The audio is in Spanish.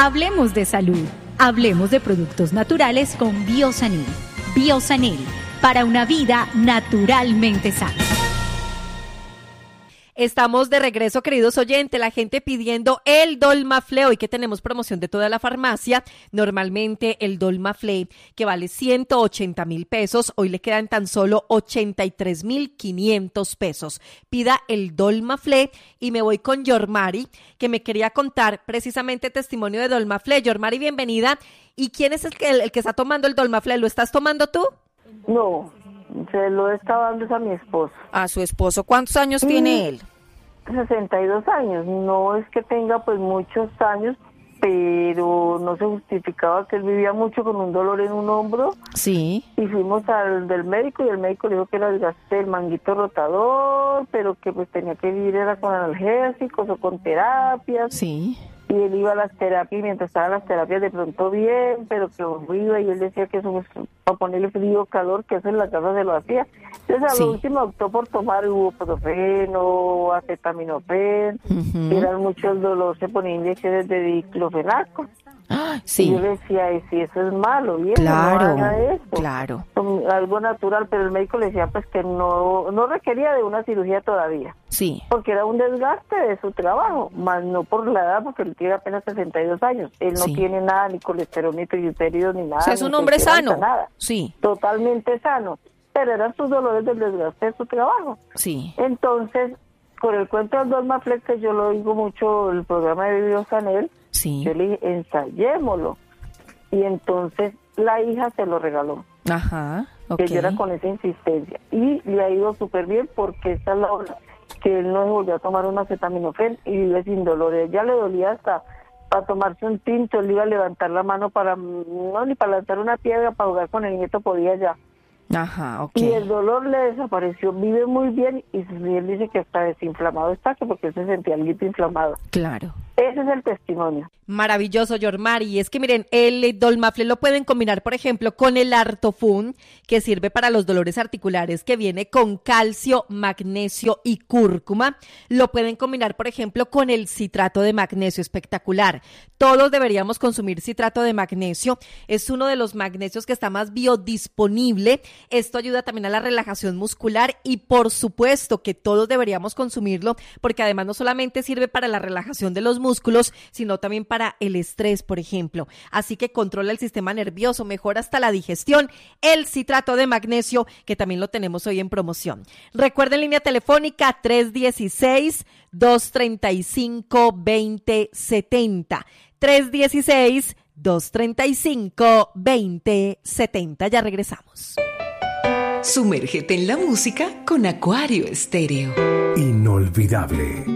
Hablemos de salud. Hablemos de productos naturales con Biosanil. Biosanil, para una vida naturalmente sana. Estamos de regreso, queridos oyentes, la gente pidiendo el Dolmaflé. Hoy que tenemos promoción de toda la farmacia, normalmente el Dolmaflé, que vale 180,000 pesos, hoy le quedan tan solo 83,500 pesos. Pida el Dolmaflé y me voy con Yormari, que me quería contar precisamente testimonio de Dolmaflé. Yormari, bienvenida. ¿Y quién es el que está tomando el Dolmaflé? ¿Lo estás tomando tú? No, se lo estaba dando a mi esposo. A su esposo. ¿Cuántos años tiene él? 62 años. No es que tenga pues muchos años, pero no se justificaba que él vivía mucho con un dolor en un hombro. Sí. Y fuimos al del médico y el médico le dijo que era desgaste del manguito rotador, pero que pues tenía que vivir era con analgésicos o con terapias. Sí. Y él iba a las terapias y mientras estaba en las terapias de pronto bien, pero que iba y él decía que eso para ponerle frío, calor, que eso en la casa se lo hacía. Entonces a lo último optó por tomar ibuprofeno, acetaminofén, eran muchos dolores, se ponía inyecciones de diclofenaco. Sí. Y yo le decía, si eso es malo, bien, claro, no haga eso. Claro. Algo natural, pero el médico le decía pues que no requería de una cirugía todavía. Sí. Porque era un desgaste de su trabajo, más no por la edad, porque él tiene apenas 62 años. Él no tiene nada, ni colesterol, ni triglicéridos, ni nada. O sea, es un hombre sano. Nada. Sí. Totalmente sano. Pero eran sus dolores del desgaste de su trabajo. Sí. Entonces, con el cuento del Dolmaflex, que yo lo oigo mucho, el programa de Biosanil, sí. yo le dije, ensayémoslo. Y entonces la hija se lo regaló. Ajá, okay. Que yo era con esa insistencia. Y le ha ido súper bien porque esta es la hora que él no se volvió a tomar un acetaminofén y vive sin dolor. Ya le dolía hasta para tomarse un tinto, él iba a levantar la mano ni para lanzar una piedra, para jugar con el nieto podía ya. Ajá, okay. Y el dolor le desapareció, vive muy bien y él dice que hasta desinflamado está, porque él se sentía algo inflamado. Claro. Ese es el testimonio. Maravilloso, Yormari. Y es que miren, el Dolmaflé lo pueden combinar, por ejemplo, con el Artofun, que sirve para los dolores articulares, que viene con calcio, magnesio y cúrcuma. Lo pueden combinar, por ejemplo, con el citrato de magnesio, espectacular. Todos deberíamos consumir citrato de magnesio. Es uno de los magnesios que está más biodisponible. Esto ayuda también a la relajación muscular y, por supuesto, que todos deberíamos consumirlo, porque además no solamente sirve para la relajación de los músculos, sino también para el estrés, por ejemplo. Así que controla el sistema nervioso, mejora hasta la digestión. El citrato de magnesio, que también lo tenemos hoy en promoción. Recuerden, línea telefónica 316-235-2070. 316-235-2070. Ya regresamos. Sumérgete en la música con Acuario Estéreo. Inolvidable.